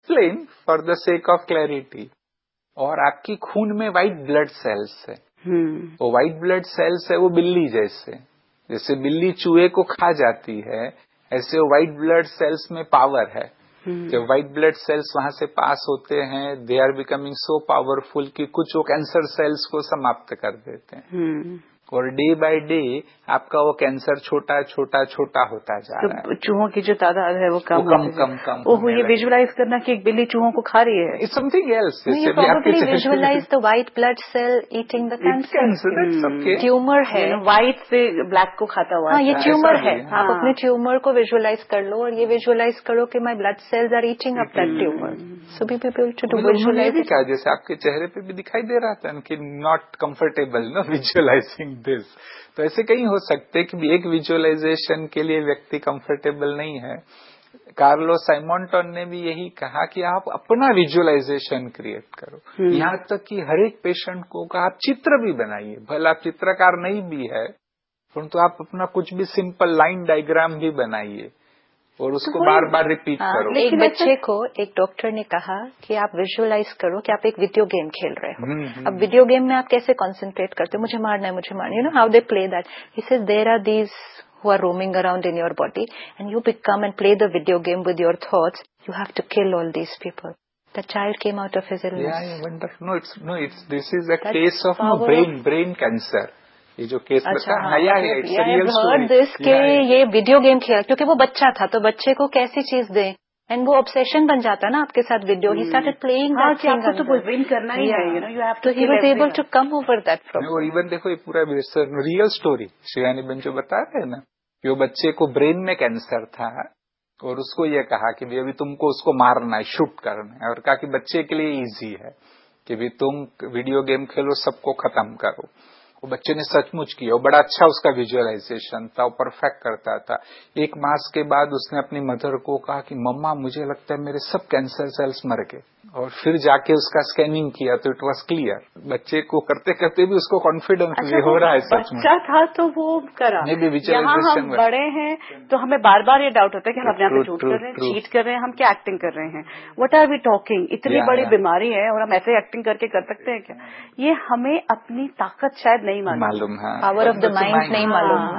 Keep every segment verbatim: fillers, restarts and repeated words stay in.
Explain for the sake of clarity. और आपकी खून में व्हाइट ब्लड सेल्स है, वो व्हाइट ब्लड सेल्स है वो बिल्ली जैसे, जैसे बिल्ली चूहे को खा जाती है ऐसे वो व्हाइट ब्लड सेल्स में पावर है। जब व्हाइट ब्लड सेल्स वहां से पास होते हैं they are becoming so powerful कि कुछ वो कैंसर सेल्स को समाप्त कर देते हैं। और डे बाय डे आपका वो कैंसर छोटा छोटा छोटा होता जा रहा है। तो चूहों की जो तादाद है वो कम वो कम कम कम ओह, ये विजुअलाइज करना कि एक बिल्ली चूहों को खा रही है, it's something else. You probably visualize the white blood cell eating the cancer. Tumour है, व्हाइट से ब्लैक को खाता हुआ। हाँ, ये ट्यूमर है। आप अपने ट्यूमर को विजुअलाइज कर लो और ये विजुअलाइज करो कि my blood cells are eating up that tumour. So be people to do visualise. क्या जैसे आपके चेहरे पे भी दिखाई दे रहा था कि नॉट कंफर्टेबल ना विजुअलाइजिंग दिस। तो ऐसे कहीं हो सकते कि एक विजुअलाइजेशन के लिए व्यक्ति कंफर्टेबल नहीं है। कार्लोस साइमोंटन ने भी यही कहा कि आप अपना विजुअलाइजेशन क्रिएट करो। यहाँ तक कि हर एक पेशेंट को कहा आप चित्र भी बनाइए, भले आप चित्रकार नहीं भी है परंतु आप अपना कुछ भी सिंपल लाइन डायग्राम भी बनाइए और उसको बार बार रिपीट करो। एक बच्चे को एक डॉक्टर ने कहा कि आप विजुअलाइज करो कि आप एक वीडियो गेम खेल रहे हो। अब वीडियो गेम में आप कैसे कंसंट्रेट करते हो, मुझे मारना है मुझे मारना है, you know how they play that. He says there are these who are roaming around in your body and you become and play the video game with your thoughts, you have to kill all these people. The child came out of his illness. Yeah, I wonder. No, it's no, it's this is a That's case of no brain of... brain cancer. ये जो case बता है या it's a real story. This के ये video game खेला क्योंकि वो बच्चा था तो बच्चे को कैसी चीज दें एंड वो ऑब्सेशन बन जाता है ना आपके साथ video. He started playing that thing. आपको तो विन करना ही है, you know you have to. He was able to come over that problem. और इवन देखो ये पूरा रियल स्टोरी शिवानी बहन जो बता रहे हैं ना कि वो बच्चे को ब्रेन में कैंसर था और उसको ये कहा कि भी अभी तुमको उसको मारना है, शूट करना है, और कहा कि बच्चे के लिए इजी है कि भी तुम वीडियो गेम खेलो सबको खत्म करो। वो बच्चे ने सचमुच किया, वो बड़ा अच्छा उसका विजुअलाइजेशन था, वो परफेक्ट करता था। एक मास के बाद उसने अपनी मदर को कहा कि मम्मा मुझे लगता है मेरे सब कैंसर सेल्स मर गए, और फिर जाके उसका स्कैनिंग किया तो इट वाज क्लियर। बच्चे को करते करते भी उसको कॉन्फिडेंस अच्छा, भी हो रहा है सच में। बच्चा था तो वो करा। यहाँ हम बड़े हैं तो हमें बार बार ये डाउट होता है कि हम अपने आप पे झूठ कर रहे हैं, चीट कर रहे हैं, हम क्या एक्टिंग कर रहे हैं, व्हाट आर वी टॉकिंग। इतनी बड़ी बीमारी है और हम ऐसे एक्टिंग करके कर सकते हैं क्या? ये हमें अपनी ताकत शायद नहीं मालूम है, पावर ऑफ द माइंड नहीं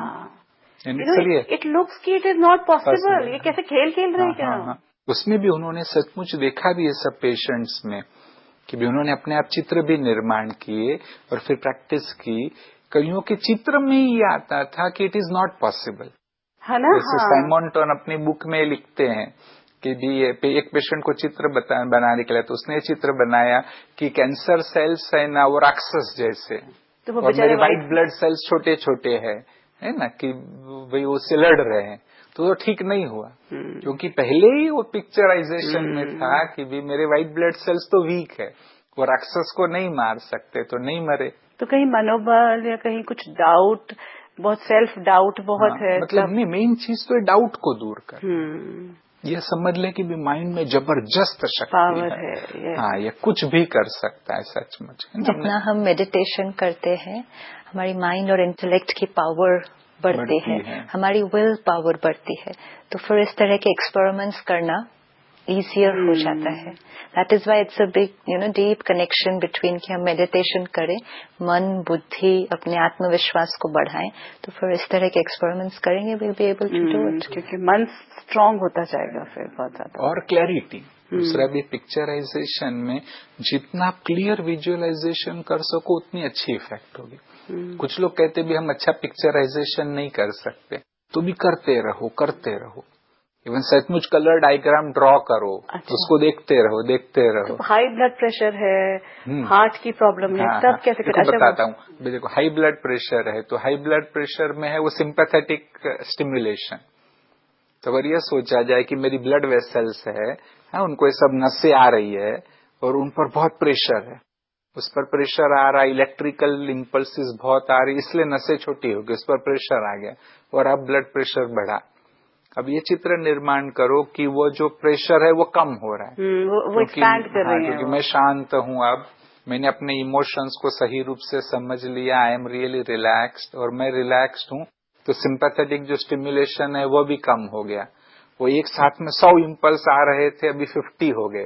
मालूम। इट लुक्स की इट इज नॉट पॉसिबल। ये कैसे खेल खेल रहे हैं क्या? उसमें भी उन्होंने सचमुच देखा भी ये सब पेशेंट्स में कि भी उन्होंने अपने आप चित्र भी निर्माण किए और फिर प्रैक्टिस की। कईयों के चित्र में ही आता था कि इट इज नॉट पॉसिबल, है ना। जैसे साइमोंटन अपनी बुक में लिखते हैं कि भी एक पेशेंट को चित्र बनाने के लिए तो उसने चित्र बनाया कि कैंसर सेल्स है ना वो राक्षस जैसे, तो वो और मेरे व्हाइट ब्लड सेल्स छोटे छोटे है है ना कि भाई वो से लड़ रहे हैं, तो वो ठीक नहीं हुआ क्योंकि पहले ही वो पिक्चराइजेशन में था कि भी मेरे व्हाइट ब्लड सेल्स तो वीक है, वो राक्षस को नहीं मार सकते तो नहीं मरे। तो कहीं मनोबल या कहीं कुछ डाउट, बहुत सेल्फ डाउट बहुत हाँ, है। मतलब नहीं, मेन चीज तो डाउट को दूर कर, ये समझ ले कि भी माइंड में जबरदस्त शक्ति है, है। हाँ, ये कुछ भी कर सकता है सचमुच। जितना हम मेडिटेशन करते हैं हमारी माइंड और इंटेलेक्ट की पावर बढ़ती है, है, हमारी विल पावर बढ़ती है, तो फिर इस तरह के एक्सपेरिमेंट्स करना इजियर hmm. हो जाता है। That is why it's a big you know deep connection between कि हम मेडिटेशन करें, मन बुद्धि अपने आत्मविश्वास को बढ़ाएं, तो फिर इस तरह के एक्सपेरिमेंट्स करेंगे will be able to do it, क्योंकि मन स्ट्रांग होता जाएगा फिर बहुत ज्यादा। और क्लैरिटी दूसरा भी पिक्चराइजेशन में जितना क्लियर विजुअलाइजेशन कर सको उतनी अच्छी इफेक्ट होगी। hmm. कुछ लोग कहते भी हम अच्छा पिक्चराइजेशन नहीं कर सकते, तो भी करते रहो करते रहो, इवन सचमुच कलर डायग्राम ड्रॉ करो, अच्छा। उसको देखते रहो देखते रहो। तो हाई ब्लड प्रेशर है, हार्ट की प्रॉब्लम है, हाँ, तब हाँ, कैसे देखो अच्छा बताता हूँ। देखो हाई ब्लड प्रेशर है तो हाई ब्लड प्रेशर में है वो सिंपैथेटिक स्टिमुलेशन, तो अगर ये सोचा जाए कि मेरी ब्लड वेसल्स है, हाँ, उनको ये सब नसें आ रही है और उन पर बहुत प्रेशर है, उस पर प्रेशर आ रहा है, इलेक्ट्रिकल इम्पल्सिस बहुत आ रही, इसलिए नसें छोटी हो गई, उस पर प्रेशर आ गया और अब ब्लड प्रेशर बढ़ा। अब ये चित्र निर्माण करो कि वो जो प्रेशर है वो कम हो रहा है, वो, वो एक्सपैंड कर रही है, क्योंकि मैं शांत हूँ, अब मैंने अपने इमोशंस को सही रूप से समझ लिया, आई एम रियली रिलैक्स्ड, और मैं रिलैक्स्ड हूँ, तो सिंपैथेटिक जो स्टिमुलेशन है वो भी कम हो गया। वो एक साथ में सौ इम्पल्स आ रहे थे, अभी फिफ्टी हो गए।